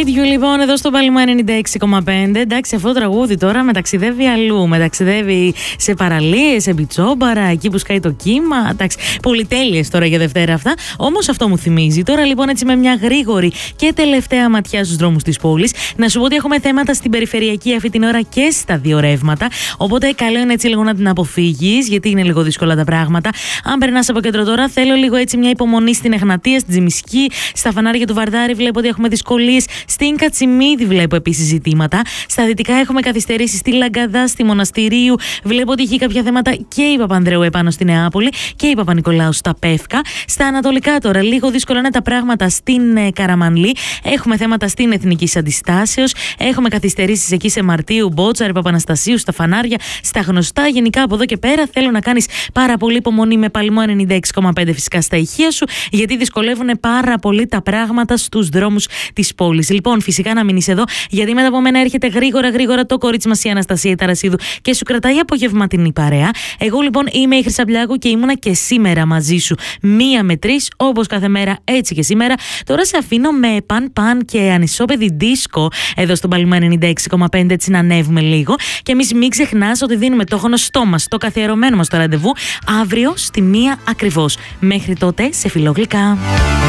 Inside You λοιπόν εδώ στο Παλιμά 96,5. Εντάξει, αυτό το τραγούδι τώρα μεταξιδεύει αλλού. Μεταξιδεύει σε παραλίες, σε μπιτσόμπαρα, εκεί που σκάει το κύμα. Εντάξει, πολυτέλειες τώρα για Δευτέρα αυτά. Όμως αυτό μου θυμίζει. Τώρα λοιπόν έτσι με μια γρήγορη και τελευταία ματιά στους δρόμους της πόλης, να σου πω ότι έχουμε θέματα στην περιφερειακή αυτή την ώρα και στα δύο ρεύματα. Οπότε καλό είναι έτσι λίγο να την αποφύγεις, γιατί είναι λίγο δύσκολα τα πράγματα. Αν περνάς από κέντρο τώρα, θέλω λίγο έτσι μια υπομονή στην Εγνατία, στην Τζιμισκή, στα φανάρια του Βαρδάρη. Βλέπω ότι έχουμε δυσκολίες. Στην Κατσιμίδη βλέπω επίσης ζητήματα. Στα δυτικά έχουμε καθυστερήσεις στη Λαγκαδά, στη Μοναστηρίου. Βλέπω ότι έχει κάποια θέματα και η Παπανδρέου επάνω στη Νεάπολη και η Παπα-Νικολάου στα Πεύκα. Στα ανατολικά τώρα λίγο δύσκολα είναι τα πράγματα στην Καραμανλή. Έχουμε θέματα στην Εθνικής Αντιστάσεως. Έχουμε καθυστερήσεις εκεί σε Μαρτίου, Μπότσαρη, Παπαναστασίου, στα φανάρια, στα γνωστά. Γενικά από εδώ και πέρα θέλω να κάνεις πάρα πολύ υπομονή με Παλμό 96,5 φυσικά στα ηχεία σου, γιατί δυσκολεύουν πάρα πολύ τα πράγματα στους δρόμους της πόλης. Λοιπόν, φυσικά να μείνεις εδώ, γιατί μετά από μένα έρχεται γρήγορα το κορίτσι μας η Αναστασία Ταρασίδου και σου κρατάει απογευματινή παρέα. Εγώ λοιπόν είμαι η Χρυσαμπλιάκου και ήμουνα και σήμερα μαζί σου 1 με 3, όπως κάθε μέρα, έτσι και σήμερα. Τώρα σε αφήνω με παν και ανισόπεδη δίσκο εδώ στον Παλιμά 96,5, έτσι να ανέβουμε λίγο. Και εμείς μην ξεχνάς ότι δίνουμε το γνωστό μας, το καθιερωμένο μας το ραντεβού αύριο στη 1 ακριβώς. Μέχρι τότε, σε φιλόγλυκα.